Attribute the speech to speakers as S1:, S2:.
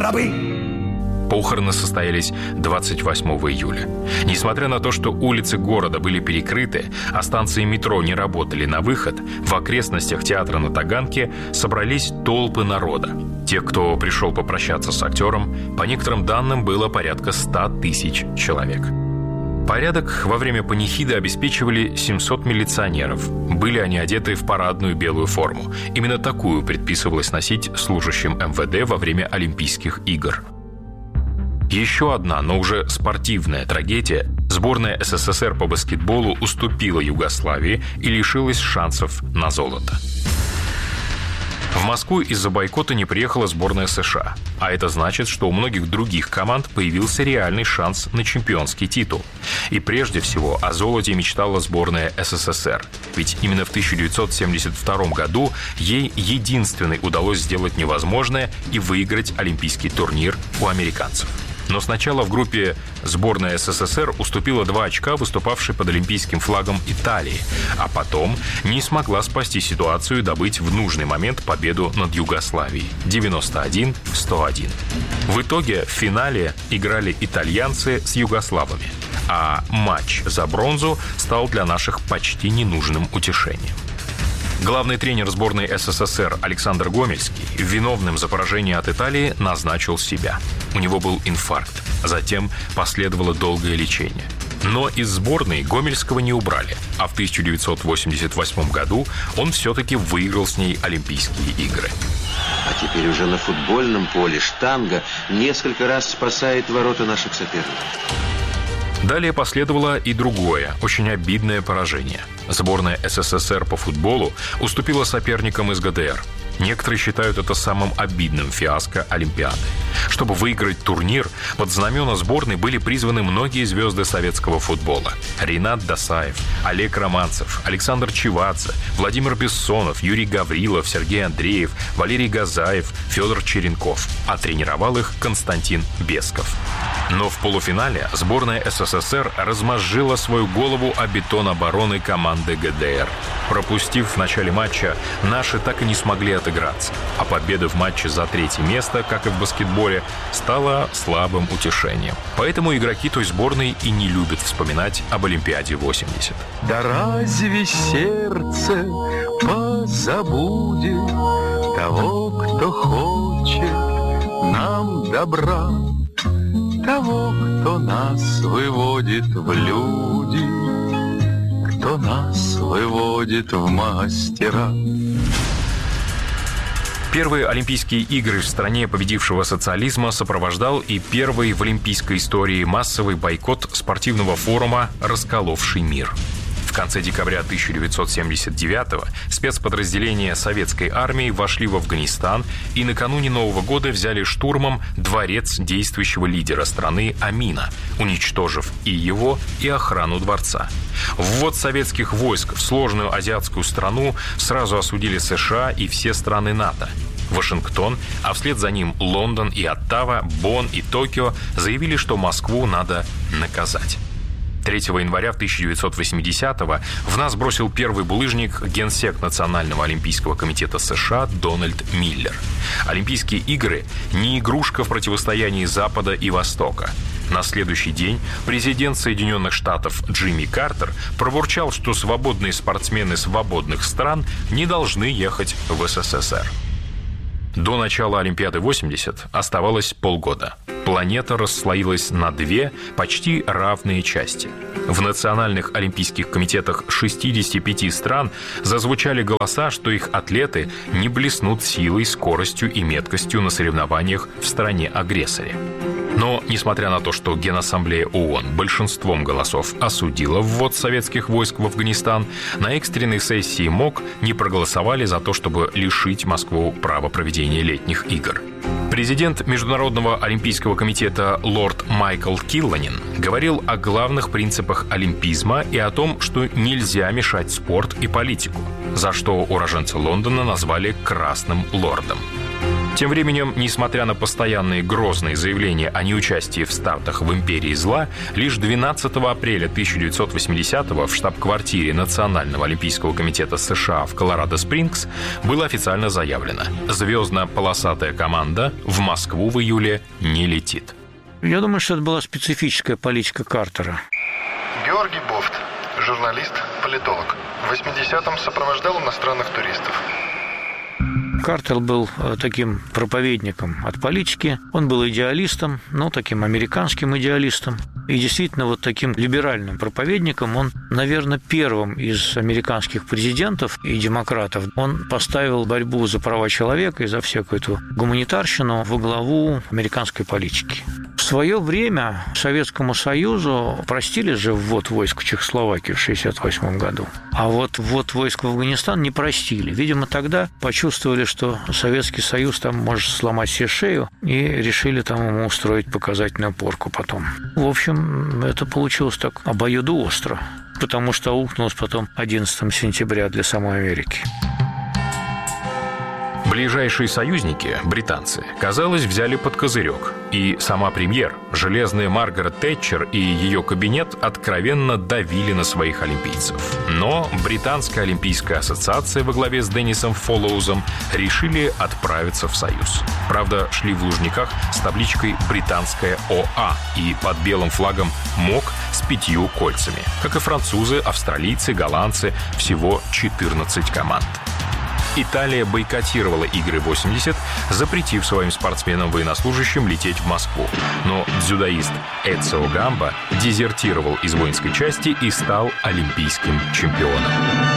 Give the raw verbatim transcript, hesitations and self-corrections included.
S1: рабы.
S2: Похороны состоялись двадцать восьмого июля. Несмотря на то, что улицы города были перекрыты, а станции метро не работали на выход, в окрестностях театра на Таганке собрались толпы народа. Тех, кто пришел попрощаться с актером, по некоторым данным, было порядка ста тысяч человек. Порядок во время панихиды обеспечивали семьсот милиционеров. Были они одеты в парадную белую форму. Именно такую предписывалось носить служащим эм вэ дэ во время Олимпийских игр. Еще одна, но уже спортивная трагедия. Сборная эс эс эс эр по баскетболу уступила Югославии и лишилась шансов на золото. В Москву из-за бойкота не приехала сборная США. А это значит, что у многих других команд появился реальный шанс на чемпионский титул. И прежде всего о золоте мечтала сборная эс эс эс эр. Ведь именно в тысяча девятьсот семьдесят втором году ей единственной удалось сделать невозможное и выиграть олимпийский турнир у американцев. Но сначала в группе сборная эс эс эс эр уступила два очка выступавшей под олимпийским флагом Италии, а потом не смогла спасти ситуацию и добыть в нужный момент победу над Югославией девяносто один сто один. В итоге в финале играли итальянцы с югославами, а матч за бронзу стал для наших почти ненужным утешением. Главный тренер сборной эс эс эс эр Александр Гомельский виновным за поражение от Италии назначил себя. У него был инфаркт. Затем последовало долгое лечение. Но из сборной Гомельского не убрали, а в тысяча девятьсот восемьдесят восьмом году он все-таки выиграл с ней Олимпийские игры.
S3: А теперь уже на футбольном поле штанга несколько раз спасает ворота наших соперников.
S2: Далее последовало и другое, очень обидное поражение. Сборная эс эс эс эр по футболу уступила соперникам из гэ дэ эр. Некоторые считают это самым обидным фиаско Олимпиады. Чтобы выиграть турнир, под знамена сборной были призваны многие звезды советского футбола. Ринат Досаев, Олег Романцев, Александр Чевадзе, Владимир Бессонов, Юрий Гаврилов, Сергей Андреев, Валерий Газаев, Федор Черенков. А тренировал их Константин Бесков. Но в полуфинале сборная эс эс эс эр размозжила свою голову о бетон обороны команды гэ дэ эр. Пропустив в начале матча, наши так и не смогли отыграться. А победа в матче за третье место, как и в баскетболе, стала слабым утешением. Поэтому игроки той сборной и не любят вспоминать об Олимпиаде восемьдесят.
S4: Да разве сердце позабудет того, кто хочет нам добра? Того, кто нас выводит в люди, кто нас выводит в мастера.
S2: Первые Олимпийские игры в стране победившего социализма сопровождал и первый в олимпийской истории массовый бойкот спортивного форума «Расколовший мир». В конце декабря тысяча девятьсот семьдесят девятого спецподразделения советской армии вошли в Афганистан и накануне Нового года взяли штурмом дворец действующего лидера страны Амина, уничтожив и его, и охрану дворца. Ввод советских войск в сложную азиатскую страну сразу осудили США и все страны НАТО. Вашингтон, а вслед за ним Лондон и Оттава, Бонн и Токио заявили, что Москву надо наказать. третьего января тысяча девятьсот восьмидесятого в нас бросил первый булыжник генсек Национального олимпийского комитета США Дональд Миллер. Олимпийские игры – не игрушка в противостоянии Запада и Востока. На следующий день президент Соединенных Штатов Джимми Картер пробурчал, что свободные спортсмены свободных стран не должны ехать в эс эс эс эр. До начала Олимпиады восемьдесят оставалось полгода. Планета расслоилась на две почти равные части. В национальных олимпийских комитетах шестидесяти пяти стран зазвучали голоса, что их атлеты не блеснут силой, скоростью и меткостью на соревнованиях в стране-агрессоре. Но, несмотря на то, что Генассамблея ООН большинством голосов осудила ввод советских войск в Афганистан, на экстренной сессии МОК не проголосовали за то, чтобы лишить Москву права проведения летних игр. Президент Международного олимпийского комитета лорд Майкл Килланин говорил о главных принципах олимпизма и о том, что нельзя мешать спорт и политику, за что уроженца Лондона назвали «красным лордом». Тем временем, несмотря на постоянные грозные заявления о неучастии в стартах в империи зла, лишь двенадцатого апреля тысяча девятьсот восьмидесятого в штаб-квартире Национального олимпийского комитета США в Колорадо-Спрингс было официально заявлено: звездно-полосатая команда в Москву в июле не летит.
S1: Я думаю, что это была специфическая политика Картера.
S5: Георгий Бофт, журналист, политолог. В восьмидесятом сопровождал иностранных туристов.
S1: Картер был таким проповедником от политики, он был идеалистом, ну, таким американским идеалистом. И действительно, вот таким либеральным проповедником он, наверное, первым из американских президентов и демократов, он поставил борьбу за права человека и за всякую эту гуманитарщину во главу американской политики. В свое время Советскому Союзу простили же ввод войск в Чехословакию в шестьдесят восьмом году. А вот ввод войск в Афганистан не простили. Видимо, тогда почувствовали, что Советский Союз там может сломать себе шею, и решили там ему устроить показательную порку потом. В общем, это получилось так обоюдоостро, потому что аукнулось потом одиннадцатого сентября для самой Америки.
S2: Ближайшие союзники, британцы, казалось, взяли под козырек. И сама премьер, железная Маргарет Тэтчер и ее кабинет откровенно давили на своих олимпийцев. Но Британская олимпийская ассоциация во главе с Деннисом Фоллоузом решили отправиться в Союз. Правда, шли в Лужниках с табличкой «Британская ОА» и под белым флагом МОК с пятью кольцами. Как и французы, австралийцы, голландцы, всего четырнадцать команд. Италия бойкотировала игры восемьдесят, запретив своим спортсменам-военнослужащим лететь в Москву. Но дзюдоист Эцио Гамба дезертировал из воинской части и стал олимпийским чемпионом.